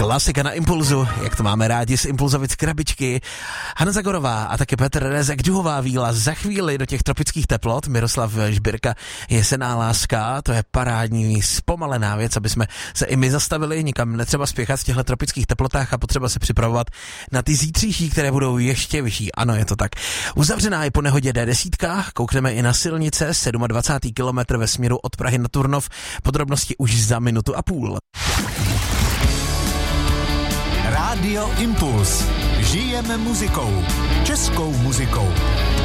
Klasika na Impulzu, jak to máme rádi z Impulzovic krabičky. Hana Zagorová a taky Petr Rezek, Duhová víla. Za chvíli do těch tropických teplot. Miroslav Žbirka, Jesená láska, to je parádní, zpomalená věc, aby jsme se i my zastavili, nikam netřeba spěchat v těchto tropických teplotách a potřeba se připravovat na ty zítřejší, které budou ještě vyšší. Ano, je to tak. Uzavřená je po nehodě D10, koukneme i na silnice, 27. kilometr ve směru od Prahy na Turnov, podrobnosti už za minutu a půl. Rádio Impuls. Žijeme muzikou. Českou muzikou.